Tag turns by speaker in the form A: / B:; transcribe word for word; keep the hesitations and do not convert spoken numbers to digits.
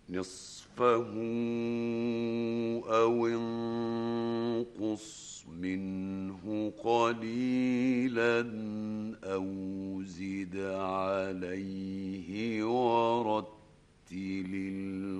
A: نصفه أو انقص منه قليلا أو زد عليه ورتل